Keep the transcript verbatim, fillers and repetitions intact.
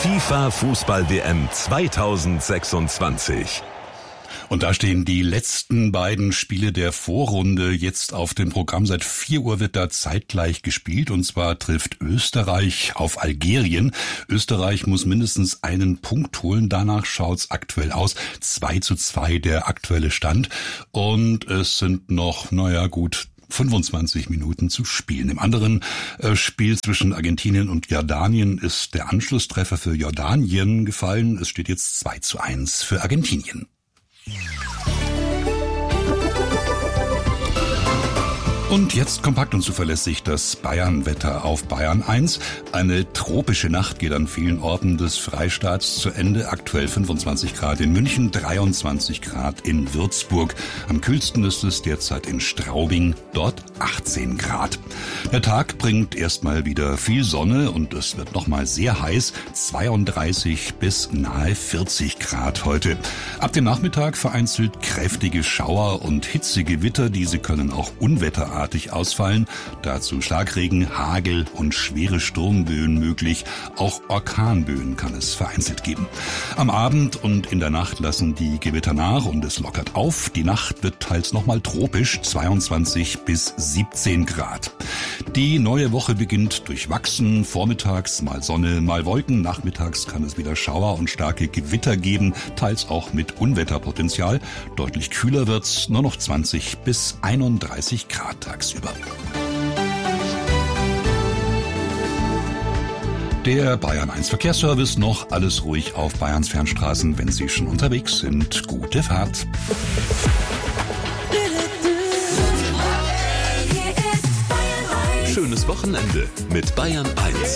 FIFA-Fußball-W M zweitausendsechsundzwanzig. Und da stehen die letzten beiden Spiele der Vorrunde jetzt auf dem Programm. Seit vier Uhr wird da zeitgleich gespielt, und zwar trifft Österreich auf Algerien. Österreich muss mindestens einen Punkt holen. Danach schaut's aktuell aus. zwei zu zwei der aktuelle Stand. Und es sind noch, naja gut, fünfundzwanzig Minuten zu spielen. Im anderen äh, Spiel zwischen Argentinien und Jordanien ist der Anschlusstreffer für Jordanien gefallen. Es steht jetzt zwei zu eins für Argentinien. Und jetzt kompakt und zuverlässig das Bayern-Wetter auf Bayern eins. Eine tropische Nacht geht an vielen Orten des Freistaats zu Ende. Aktuell fünfundzwanzig Grad in München, dreiundzwanzig Grad in Würzburg. Am kühlsten ist es derzeit in Straubing, dort achtzehn Grad. Der Tag bringt erstmal wieder viel Sonne und es wird nochmal sehr heiß, zweiunddreißig bis nahe vierzig Grad heute. Ab dem Nachmittag vereinzelt kräftige Schauer und Hitzegewitter, diese können auch unwetterartig ausfallen. Dazu Schlagregen, Hagel und schwere Sturmböen möglich. Auch Orkanböen kann es vereinzelt geben. Am Abend und in der Nacht lassen die Gewitter nach und es lockert auf. Die Nacht wird teils nochmal tropisch, zweiundzwanzig bis siebzehn Grad. Die neue Woche beginnt durchwachsen. Vormittags mal Sonne, mal Wolken. Nachmittags kann es wieder Schauer und starke Gewitter geben, teils auch mit Unwetterpotenzial. Deutlich kühler wird's, nur noch zwanzig bis einunddreißig Grad tagsüber. Der Bayern eins Verkehrsservice noch. Alles ruhig auf Bayerns Fernstraßen, wenn Sie schon unterwegs sind. Gute Fahrt. Schönes Wochenende mit Bayern eins.